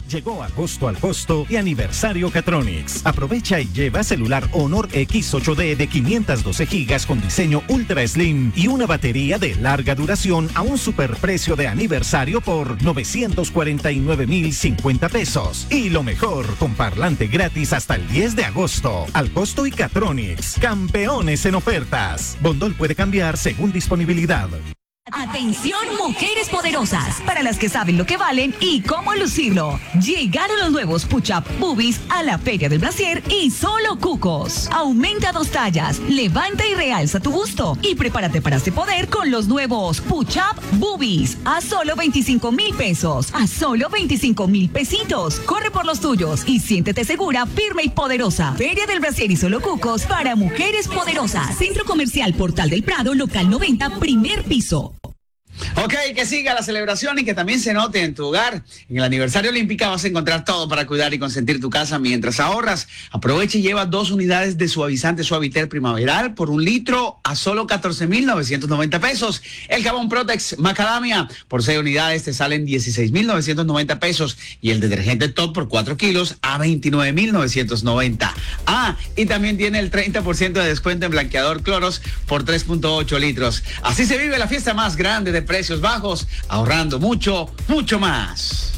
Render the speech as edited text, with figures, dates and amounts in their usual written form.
Llegó agosto al costo y aniversario Catronics. Aprovecha y lleva celular Honor X8D de 512 gigas con diseño Ultra Slim y una batería de larga duración a un superprecio de aniversario por 949,050 pesos. Y lo mejor, con parlante gratis hasta el 10 de agosto. Al costo y Catronics, campeones en ofertas. Bondol puede cambiar según disponibilidad. Atención, mujeres poderosas, para las que saben lo que valen y cómo lucirlo. Llegaron los nuevos Push-Up Boobies a la Feria del Brasier y solo cucos. Aumenta 2 tallas, levanta y realza tu busto y prepárate para este poder con los nuevos Push-Up Boobies a solo 25,000 pesos, a solo 25,000 pesitos. Corre por los tuyos y siéntete segura, firme y poderosa. Feria del Brasier y solo cucos para mujeres poderosas. Centro Comercial Portal del Prado, local 90, primer piso. Ok, que siga la celebración y que también se note en tu hogar. En el aniversario Olímpica vas a encontrar todo para cuidar y consentir tu casa mientras ahorras. Aprovecha y lleva 2 unidades de suavizante Suavitel primaveral por 1 litro a solo 14,990 pesos. El jabón Protex Macadamia por 6 unidades te salen 16,990 pesos. Y el detergente Top por 4 kilos a 29,990. Ah, y también tiene el 30% de descuento en blanqueador Clorox por 3.8 litros. Así se vive la fiesta más grande de precios bajos, ahorrando mucho, mucho más.